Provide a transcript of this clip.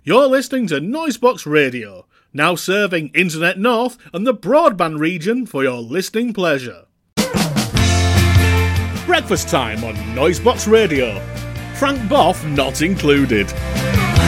You're listening to Noisebox Radio, now serving Internet North and the broadband region for your listening pleasure. Breakfast time on Noisebox Radio. Frank Boff not included.